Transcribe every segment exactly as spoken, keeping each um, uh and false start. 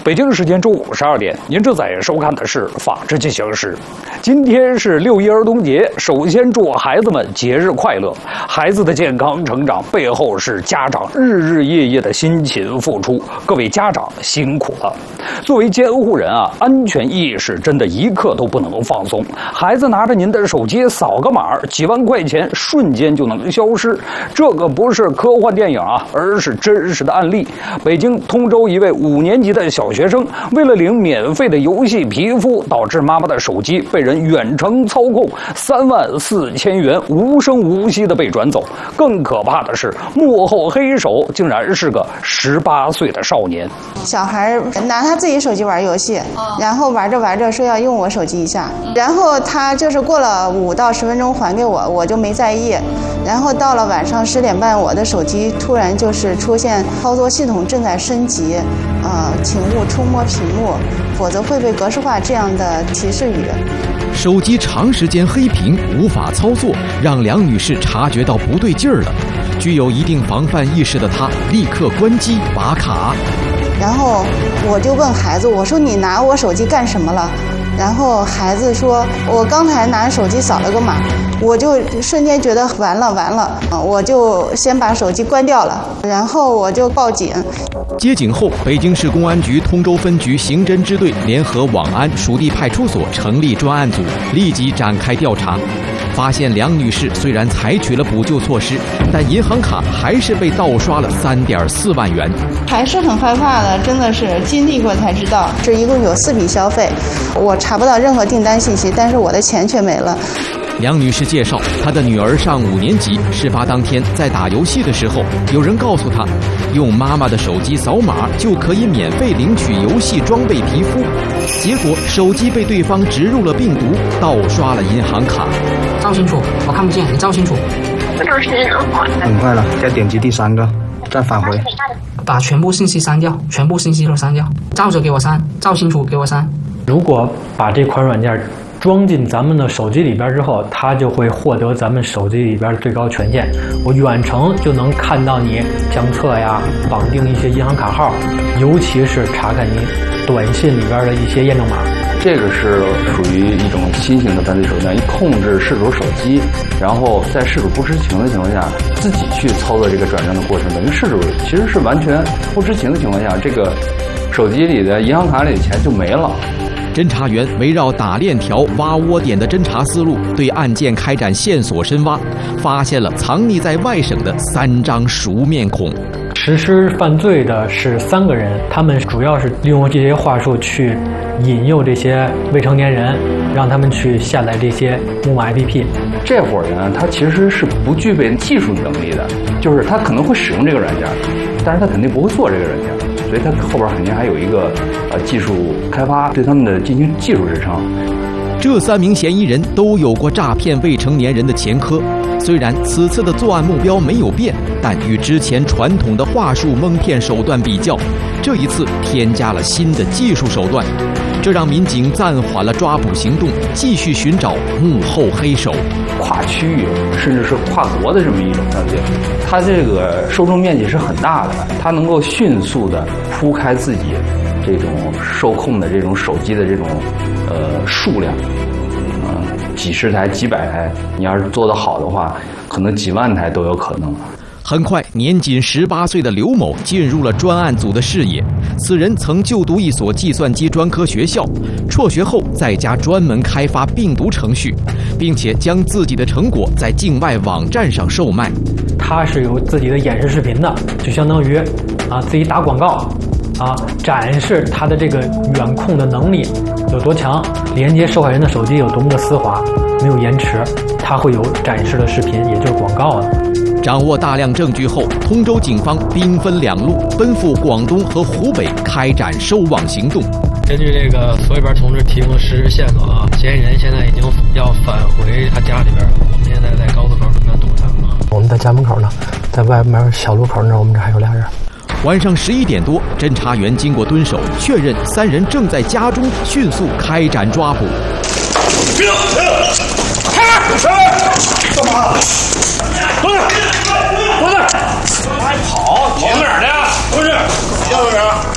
北京时间中午十二点，您正在收看的是《法治进行时》。今天是六一儿童节，首先祝孩子们节日快乐。孩子的健康成长背后是家长日日夜夜的辛勤付出，各位家长辛苦了。作为监护人啊，安全意识真的一刻都不能放松。孩子拿着您的手机扫个码，几万块钱瞬间就能消失。这个不是科幻电影啊，而是真实的案例。北京通州一位五年级的小学生，为了领免费的游戏皮肤，导致妈妈的手机被人远程操控，三万四千元无声无息的被转走。更可怕的是，幕后黑手竟然是个十八岁的少年。 小孩拿他自己手机玩游戏，然后玩着玩着说要用我手机一下，然后他就是过了五到十分钟还给我，我就没在意。然后到了晚上十点半，我的手机突然就是出现操作系统正在升级，呃，请勿触摸屏幕，否则会被格式化这样的提示语。 手机长时间黑屏无法操作，让梁女士察觉到不对劲儿了。具有一定防范意识的她立刻关机拔卡。 然后我就问孩子，我说你拿我手机干什么了？然后孩子说，我刚才拿手机扫了个码。我就瞬间觉得完了完了，我就先把手机关掉了，然后我就报警。 接警后，北京市公安局通州分局刑侦支队联合网安属地派出所成立专案组，立即展开调查。发现梁女士虽然采取了补救措施，但银行卡还是被盗刷了三点四万元， 还是很害怕的，真的是经历过才知道。这一共有四笔消费，我查不到任何订单信息，但是我的钱却没了。 梁女士介绍，她的女儿上五年级，事发当天在打游戏的时候，有人告诉她，用妈妈的手机扫码就可以免费领取游戏装备皮肤。结果手机被对方植入了病毒，盗刷了银行卡。 照清楚，我看不见，你照清楚。 很快了，再点击第三个，再返回。 把全部信息删掉，全部信息都删掉，照着给我删，照清楚给我删。 如果把这款软件装进咱们的手机里边之后，它就会获得咱们手机里边的最高权限。我远程就能看到你相册呀，绑定一些银行卡号，尤其是查看你短信里边的一些验证码。 这个是属于一种新型的犯罪手段，控制事主手机，然后在事主不知情的情况下，自己去操作这个转账的过程，等于事主其实是完全不知情的情况下，这个手机里的银行卡里的钱就没了。 侦查员围绕打链条、挖窝点的侦查思路，对案件开展线索深挖，发现了藏匿在外省的三张熟面孔。 实施犯罪的是三个人，他们主要是利用这些话术去引诱这些未成年人，让他们去下载这些木马 A P P。 这伙人他其实是不具备技术能力的，就是他可能会使用这个软件，但是他肯定不会做这个软件。所以它后边肯定还有一个呃技术开发，对他们的进行技术支撑。 这三名嫌疑人都有过诈骗未成年人的前科，虽然此次的作案目标没有变，但与之前传统的话术蒙骗手段比较，这一次添加了新的技术手段，这让民警暂缓了抓捕行动，继续寻找幕后黑手。 跨区域甚至是跨国的这么一种犯罪，它这个受众面积是很大的，它能够迅速的铺开自己这种受控的这种手机的这种呃数量，呃几十台、几百台，你要是做得好的话，可能几万台都有可能。 很快，年仅十八岁的刘某进入了专案组的视野。此人曾就读一所计算机专科学校，辍学后在家专门开发病毒程序，并且将自己的成果在境外网站上售卖。 他是有自己的演示视频的，就相当于啊自己打广告，啊展示他的这个远控的能力有多强，连接受害人的手机有多么的丝滑，没有延迟。他会有展示的视频，也就是广告的。 掌握大量证据后，通州警方兵分两路，奔赴广东和湖北开展收网行动。 根据这个所里边同志提供的实时线索啊，嫌疑人现在已经要返回他家里边了。我们现在在高速口正在堵他啊。 我们在家门口呢，在外面小路口那，我们这还有俩人。 晚上十一点多，侦查员经过蹲守，确认三人正在家中，迅速开展抓捕。 停！开门！开门！干嘛？蹲着！蹲着！还跑？跑哪儿去？不是，要不然你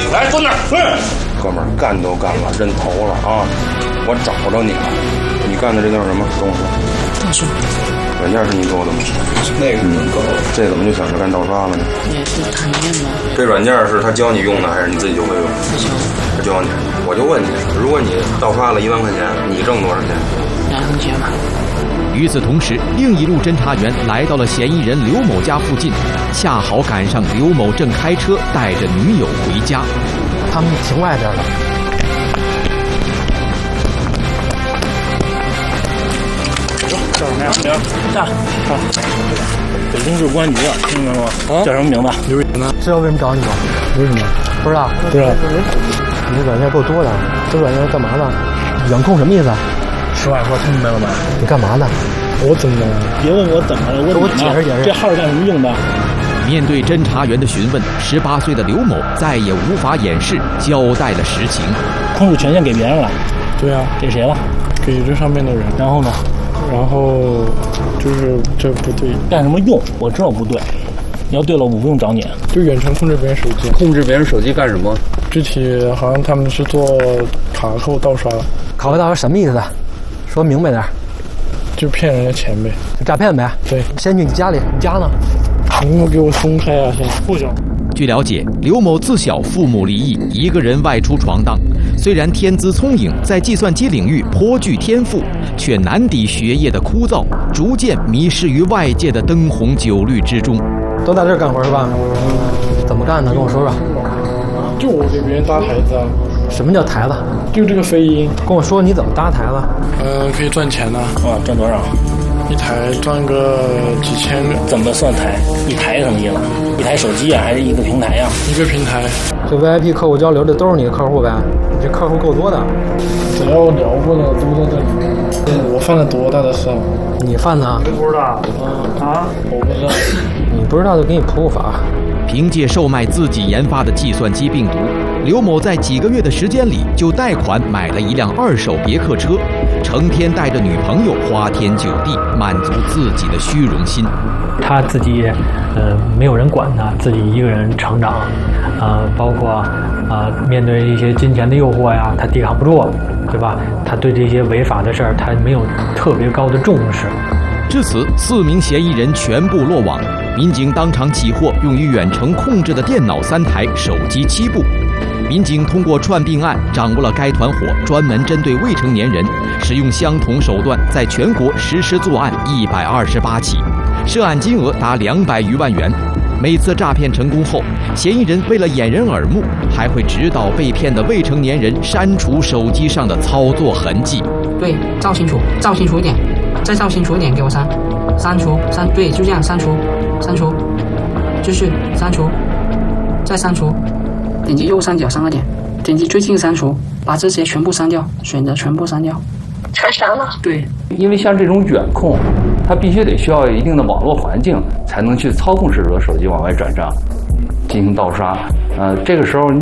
来，蹲那儿，蹲。 哥们儿，干都干了，认头了啊！我找着你了，你干的这叫什么东西？ 盗刷。 软件是你做的吗？那个，嗯，这怎么就想着干盗刷了呢？ 也是他念的。 这软件是他教你用的，还是你自己就会用？ 他教。 他教你。我就问你，如果你盗刷了一万块钱，你挣多少钱？ 两分钱吧。 与此同时，另一路侦查员来到了嫌疑人刘某家附近，恰好赶上刘某正开车带着女友回家。 他们停外边了。 叫什么呀？名？大。好。北京市公安局的，听明白吗？啊。叫什么名字？ 刘瑞呢？知道为什么找你吗？为什么？不知道。 不知道。 你这软件够多的，这软件干嘛呢？远控什么意思？ 实话说，听明白了吗？ 你干嘛呢？ 我怎么了？别问我怎么了，我我解释解释。 这号是干什么用的？ 面对侦查员的询问，十八岁的刘某再也无法掩饰，交代了实情。 控制权限给别人了？ 对啊， 给谁了？ 给这上面的人。 然后呢？ 然后就是这不对， 干什么用？我知道不对。你要对了，我不用找你。 就远程控制别人手机。 控制别人手机干什么？ 具体好像他们是做卡扣盗刷。 卡扣盗刷什么意思？说明白点。 就骗人家钱呗， 就诈骗呗。 对， 先去你家里，你家呢？ 能不能给我松开啊？现在不行。 据了解，刘某自小父母离异，一个人外出闯荡。虽然天资聪颖，在计算机领域颇具天赋，却难抵学业的枯燥，逐渐迷失于外界的灯红酒绿之中。 都在这儿干活是吧？怎么干的？跟我说说。 就我给别人搭台子啊。 什么叫台子？ 就这个飞鹰。 跟我说你怎么搭台子？ 呃，可以赚钱呢。 啊，赚多少？ 一台赚个几千个。 怎么算台？一台什么意思？一台手机啊，还是一个平台呀、啊？ 一个平台。 这 V I P 客户交流的都是你的客户呗？你这客户够多的。 只要聊过的都在这里。我犯了多大的事啊？ 你犯的？ 你不知道？啊？ 我不知道。 你不知道就给你普普法。 凭借售卖自己研发的计算机病毒，刘某在几个月的时间里就贷款买了一辆二手别克车，成天带着女朋友花天酒地，满足自己的虚荣心。 他自己呃没有人管他，自己一个人成长，啊、呃，包括啊、呃、面对一些金钱的诱惑呀，他抵抗不住，对吧？他对这些违法的事儿，他没有特别高的重视。 至此，四名嫌疑人全部落网。民警当场起获用于远程控制的电脑三台，手机七部。民警通过串并案掌握了该团伙专门针对未成年人，使用相同手段，在全国实施作案一百二十八起，涉案金额达两百余万元。每次诈骗成功后，嫌疑人为了掩人耳目，还会指导被骗的未成年人删除手机上的操作痕迹。 对，照清楚，照清楚一点，再照清楚一点，给我删，删除，删，对，就这样删除，删除，继续删除，再删除，点击右上角三个点，点击最近删除，把这些全部删掉，选择全部删掉， 全删了。 对， 因为像这种远控，它必须得需要一定的网络环境，才能去操控使用者手机往外转账，进行盗刷。呃，这个时候